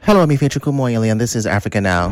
Hello, I'm Ifechuku Moyeli, and this is Africa Now.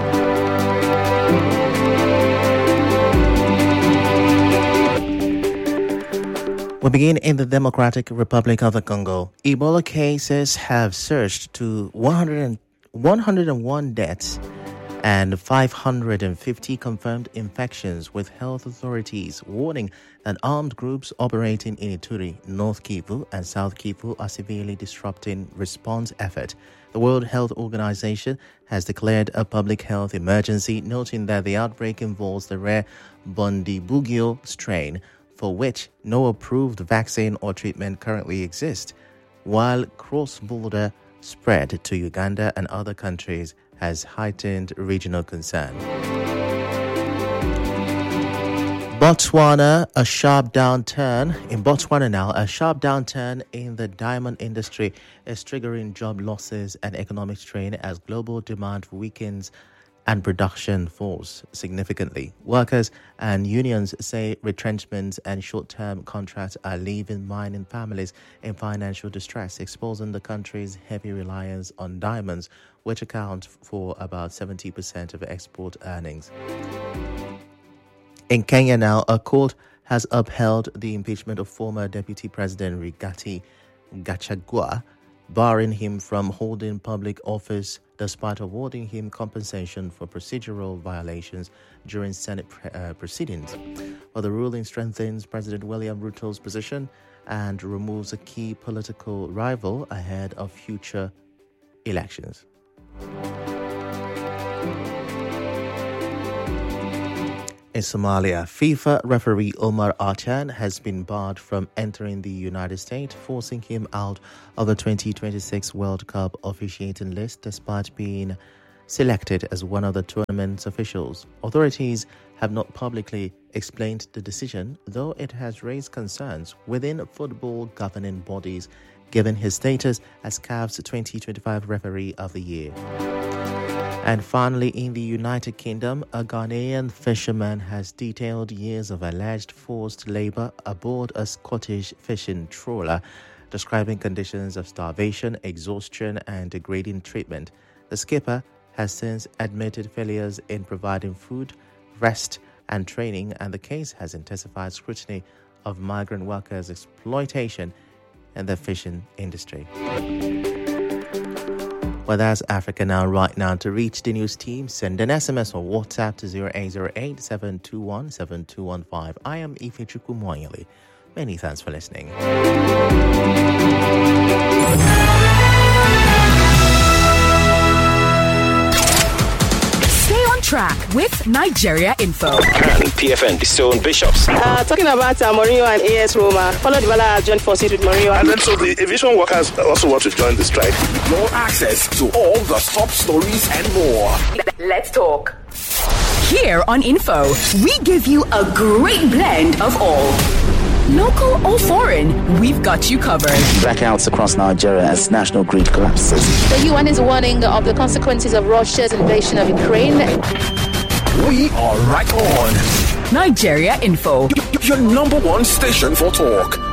We begin in the Democratic Republic of the Congo. Ebola cases have surged to 101 deaths and 550 confirmed infections, with health authorities warning that armed groups operating in Ituri, North Kivu and South Kivu are severely disrupting response effort. The World Health Organization has declared a public health emergency, noting that the outbreak involves the rare Bundibugyo strain, for which no approved vaccine or treatment currently exists, while cross-border spread to Uganda and other countries has heightened regional concern. Botswana, a sharp downturn in the diamond industry is triggering job losses and economic strain as global demand weakens and production falls significantly. Workers and unions say retrenchments and short-term contracts are leaving mining families in financial distress, exposing the country's heavy reliance on diamonds, which account for about 70% of export earnings. In Kenya now, a court has upheld the impeachment of former Deputy President Rigathi Gachagua, barring him from holding public office despite awarding him compensation for procedural violations during Senate proceedings. Well, the ruling strengthens President William Ruto's position and removes a key political rival ahead of future elections. In Somalia, FIFA referee Omar Artan has been barred from entering the United States, forcing him out of the 2026 World Cup officiating list despite being selected as one of the tournament's officials. Authorities have not publicly explained the decision, though it has raised concerns within football governing bodies, given his status as CAF's 2025 Referee of the Year. And finally, in the United Kingdom, a Ghanaian fisherman has detailed years of alleged forced labor aboard a Scottish fishing trawler, describing conditions of starvation, exhaustion, and degrading treatment. The skipper has since admitted failures in providing food, rest, and training, and the case has intensified scrutiny of migrant workers' exploitation in the fishing industry. Well, that's Africa Now right now. To reach the news team, send an SMS or WhatsApp to 0808-721-7215. I am Ifechuku Moyeli. Many thanks for listening. Stay on track with Nigeria Info. Can PFN bestow on bishops? Talking about Mourinho and AS Roma, Paulo Dybala joined forces with Mourinho. And then so the aviation workers also want to join the strike. Your access to all the top stories and more. Let's talk. Here on Info, we give you a great blend of all. Local or foreign, we've got you covered. Blackouts across Nigeria as national grid collapses. The UN is warning of the consequences of Russia's invasion of Ukraine. We are right on. Nigeria Info. Your number one station for talk.